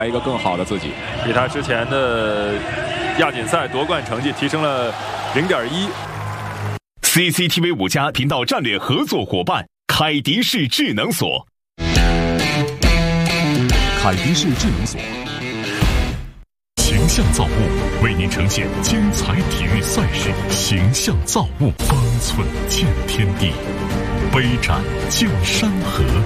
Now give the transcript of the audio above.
一个更好的自己， 比他之前的亚锦赛夺冠成绩提升了0.1。 CCTV 5家频道战略合作伙伴凯迪士智能锁。 凯迪士智能锁形象造物为您呈现精彩体育赛事。形象造物，方寸见天地，杯盏见山河。